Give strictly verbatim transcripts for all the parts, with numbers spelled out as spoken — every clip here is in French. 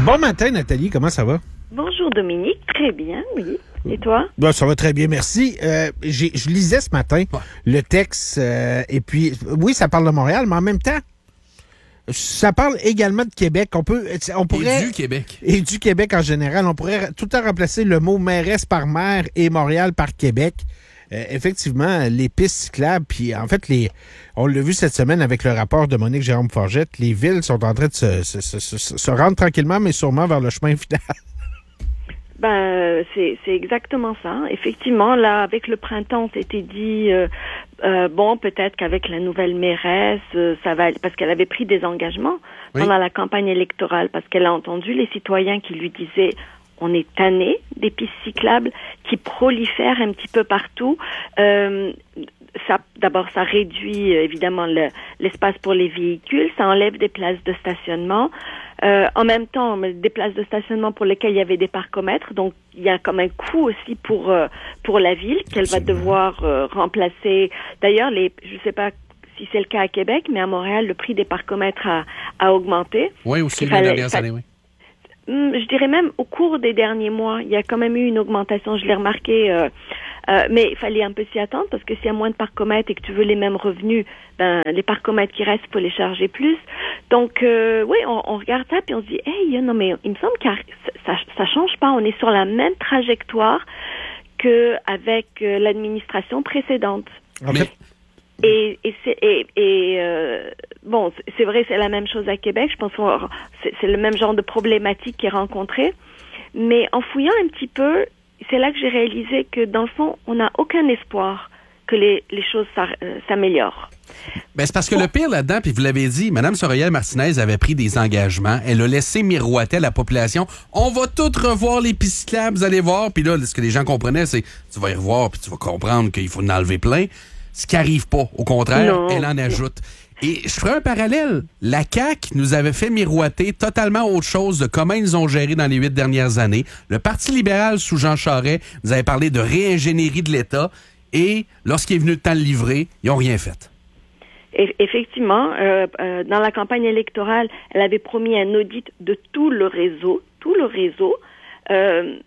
Bon matin, Nathalie, comment ça va? Bonjour Dominique, très bien, oui. Et toi? Bon, ça va très bien, merci. Euh, j'ai, je lisais ce matin ouais. le texte, euh, et puis, oui, ça parle de Montréal, mais en même temps, ça parle également de Québec. On peut, on pourrait, et du Québec. Et du Québec en général. On pourrait tout le temps remplacer le mot mairesse par maire et Montréal par Québec. Euh, effectivement, les pistes cyclables, puis en fait, les, on l'a vu cette semaine avec le rapport de Monique Jérôme Forgette, les villes sont en train de se, se, se, se, se rendre tranquillement, mais sûrement vers le chemin final. Ben, c'est, c'est exactement ça. Effectivement, là, avec le printemps, c'était dit, euh, euh, bon, peut-être qu'avec la nouvelle mairesse, euh, ça va, parce qu'elle avait pris des engagements oui. pendant la campagne électorale, parce qu'elle a entendu les citoyens qui lui disaient, on est tanné des pistes cyclables qui prolifèrent un petit peu partout. Euh, ça, d'abord, ça réduit évidemment le, l'espace pour les véhicules, ça enlève des places de stationnement. Euh, en même temps, des places de stationnement pour lesquelles il y avait des parcomètres, donc il y a comme un coût aussi pour euh, pour la ville qu'elle Absolument. va devoir euh, remplacer. D'ailleurs, les, je sais pas si c'est le cas à Québec, mais à Montréal, le prix des parcomètres a, a augmenté. Oui, aussi les dernières années, oui. Je dirais même au cours des derniers mois, il y a quand même eu une augmentation, je l'ai remarqué, euh, euh, mais il fallait un peu s'y attendre parce que s'il y a moins de parcomètres et que tu veux les mêmes revenus, ben les parcomètres qui restent, il faut les charger plus. Donc euh, oui, on, on regarde ça puis on se dit, hey, non mais il me semble que ça, ça change pas, on est sur la même trajectoire que avec euh, l'administration précédente. Okay. Et, et, c'est, et, et euh, bon, c'est vrai, c'est la même chose à Québec. Je pense que c'est, c'est le même genre de problématique qui est rencontrée. Mais en fouillant un petit peu, c'est là que j'ai réalisé que dans le fond, on n'a aucun espoir que les, les choses s'améliorent. Ben, c'est parce que le pire là-dedans, puis vous l'avez dit, Mme Soraya Martinez avait pris des engagements. Elle a laissé miroiter à la population. On va tout revoir les pistes cyclables, vous allez voir. Puis là, ce que les gens comprenaient, c'est tu vas y revoir, puis tu vas comprendre qu'il faut en enlever plein. Ce qui n'arrive pas. Au contraire, non. Elle en ajoute. Et je ferai un parallèle. La C A Q nous avait fait miroiter totalement autre chose de comment ils ont géré dans les huit dernières années. Le Parti libéral, sous Jean Charest, nous avait parlé de réingénierie de l'État. Et lorsqu'il est venu le temps de livrer, ils n'ont rien fait. Effectivement, euh, euh, dans la campagne électorale, elle avait promis un audit de tout le réseau. Tout le réseau. Euh,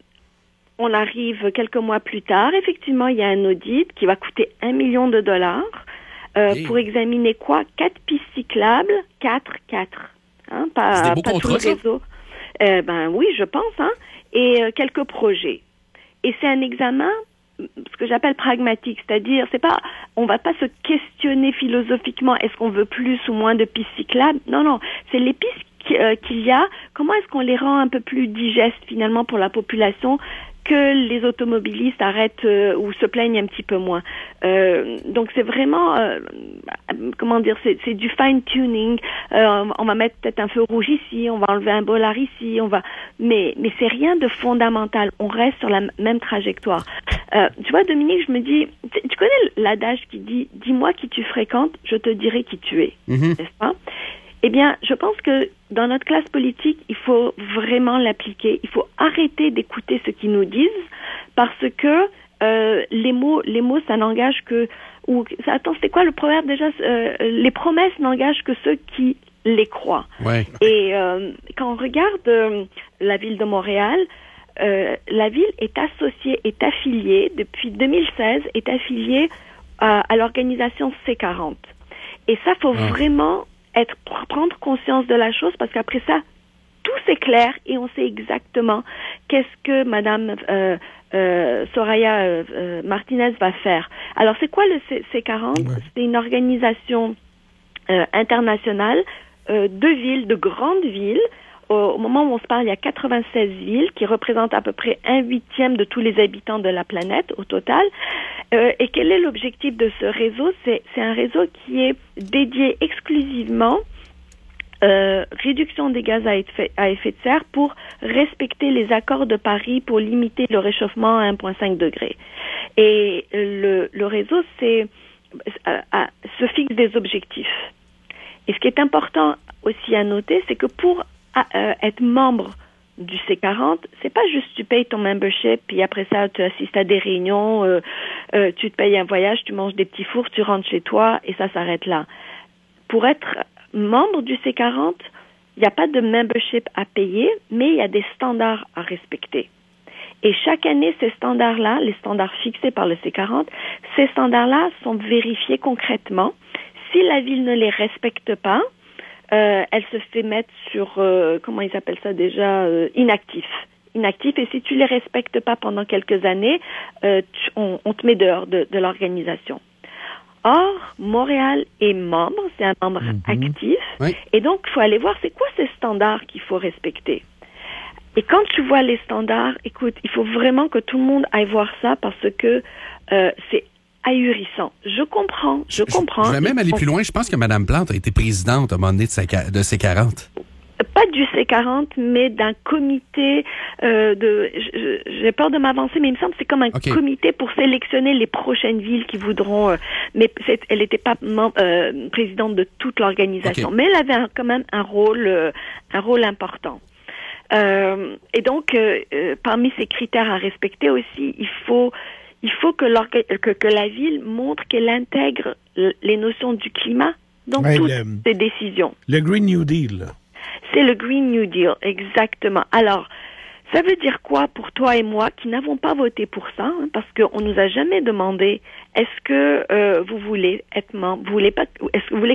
On arrive quelques mois plus tard. Effectivement, il y a un audit qui va coûter un million de dollars euh, hey. pour examiner quoi? Quatre pistes cyclables, quatre, quatre. Hein, pas, c'est des beaux pas contrats, tout le réseau. Euh, ben oui, je pense. Hein, et euh, quelques projets. Et c'est un examen, ce que j'appelle pragmatique, c'est-à-dire, c'est pas, on va pas se questionner philosophiquement, est-ce qu'on veut plus ou moins de pistes cyclables? Non, non, c'est les pistes qu'il y a. Comment est-ce qu'on les rend un peu plus digestes finalement pour la population? Que les automobilistes arrêtent euh, ou se plaignent un petit peu moins. Euh, donc c'est vraiment, euh, comment dire, c'est, c'est du fine tuning. Euh, on va mettre peut-être un feu rouge ici, on va enlever un bollard ici, on va, mais mais c'est rien de fondamental. On reste sur la m- même trajectoire. Euh, tu vois, Dominique, je me dis, tu, tu connais l'adage qui dit, dis-moi qui tu fréquentes, je te dirai qui tu es, mm-hmm. n'est-ce pas? Eh bien, je pense que dans notre classe politique, il faut vraiment l'appliquer. Il faut arrêter d'écouter ce qu'ils nous disent parce que euh, les mots, les mots, ça n'engage que... Ou, attends, c'était quoi le proverbe déjà? euh, Les promesses n'engagent que ceux qui les croient. Ouais. Et euh, quand on regarde euh, la ville de Montréal, euh, la ville est associée, est affiliée, depuis deux mille seize, est affiliée à, à l'organisation C quarante. Et ça, faut ah. vraiment... être prendre conscience de la chose parce qu'après ça tout s'éclaire et on sait exactement qu'est-ce que Madame euh, euh, Soraya euh, Martinez va faire. Alors c'est quoi le C quarante? Ouais. C'est une organisation euh, internationale euh, de villes, de grandes villes. Au moment où on se parle, il y a quatre-vingt-seize villes qui représentent à peu près un huitième de tous les habitants de la planète au total. Euh, et quel est l'objectif de ce réseau? C'est, c'est un réseau qui est dédié exclusivement euh, réduction des gaz à effet, à effet de serre pour respecter les accords de Paris pour limiter le réchauffement à un virgule cinq degré. Et le, le réseau c'est, euh, euh, se fixe des objectifs. Et ce qui est important aussi à noter, c'est que pour à, euh, être membre du C quarante, c'est pas juste tu payes ton membership puis après ça tu assistes à des réunions, euh, euh, tu te payes un voyage, tu manges des petits fours, tu rentres chez toi et ça s'arrête là. Pour être membre du C quarante, il n'y a pas de membership à payer, mais il y a des standards à respecter. Et chaque année, ces standards-là, les standards fixés par le C quarante, ces standards-là sont vérifiés concrètement. Si la ville ne les respecte pas, euh, elle se fait mettre sur, euh, comment ils appellent ça déjà, euh, inactif. Inactif. Et si tu les respectes pas pendant quelques années, euh, tu, on, on te met dehors de, de l'organisation. Or, Montréal est membre, c'est un membre mm-hmm. actif. Oui. Et donc, il faut aller voir c'est quoi ces standards qu'il faut respecter. Et quand tu vois les standards, écoute, il faut vraiment que tout le monde aille voir ça parce que euh, c'est ahurissant. Je comprends, je, je comprends. Je vais même aller plus loin. Je pense que Mme Plante a été présidente à un moment donné de, de C quarante. Pas du C quarante, mais d'un comité euh, de... J'ai peur de m'avancer, mais il me semble que c'est comme un okay. comité pour sélectionner les prochaines villes qui voudront... Euh, mais c'est, elle n'était pas euh, présidente de toute l'organisation. Okay. Mais elle avait un, quand même un rôle, euh, un rôle important. Euh, et donc, euh, euh, parmi ces critères à respecter aussi, il faut... Il faut que, que, que la ville montre qu'elle intègre les notions du climat dans ouais, toutes le, ses décisions. Le Green New Deal. C'est le Green New Deal, exactement. Alors, ça veut dire quoi pour toi et moi qui n'avons pas voté pour ça, hein, parce qu'on nous a jamais demandé est-ce que euh, vous voulez être membre, vous voulez pas, est-ce que vous voulez